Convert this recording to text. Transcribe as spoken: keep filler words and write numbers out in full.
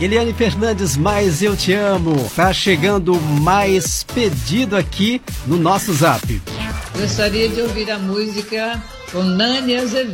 Eliane Fernandes, Mas Eu Te Amo. Tá chegando mais pedido aqui no nosso Zap. Gostaria de ouvir a música com Nani Azevedo.